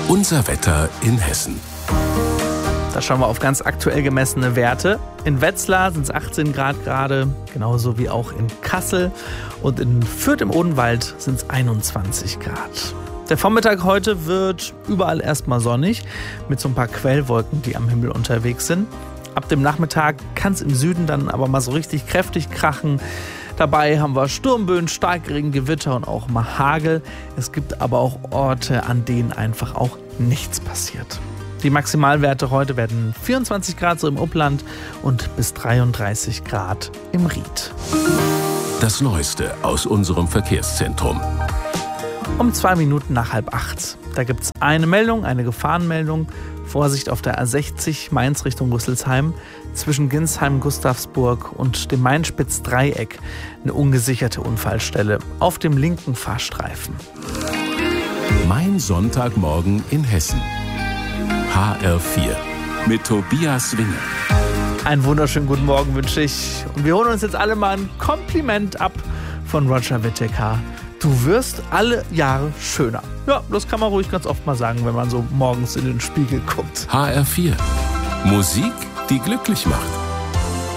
Unser Wetter in Hessen. Da schauen wir auf ganz aktuell gemessene Werte. In Wetzlar sind es 18 Grad gerade, genauso wie auch in Kassel. Und in Fürth im Odenwald sind es 21 Grad. Der Vormittag heute wird überall erstmal sonnig, mit so ein paar Quellwolken, die am Himmel unterwegs sind. Ab dem Nachmittag kann es im Süden dann aber mal so richtig kräftig krachen. Dabei haben wir Sturmböen, Starkregen, Gewitter und auch mal Hagel. Es gibt aber auch Orte, an denen einfach auch nichts passiert. Die Maximalwerte heute werden 24 Grad so im Upland und bis 33 Grad im Ried. Das Neueste aus unserem Verkehrszentrum. Um 2 Minuten nach 7:30. Da gibt es eine Meldung, eine Gefahrenmeldung. Vorsicht auf der A60 Mainz Richtung Rüsselsheim. Zwischen Ginsheim, Gustavsburg und dem Mainspitz-Dreieck eine ungesicherte Unfallstelle auf dem linken Fahrstreifen. Mein Sonntagmorgen in Hessen. HR4 mit Tobias Winge. Einen wunderschönen guten Morgen wünsche ich. Und wir holen uns jetzt alle mal ein Kompliment ab von Roger Whittaker. Du wirst alle Jahre schöner. Ja, das kann man ruhig ganz oft mal sagen, wenn man so morgens in den Spiegel guckt. HR4. Musik, die glücklich macht.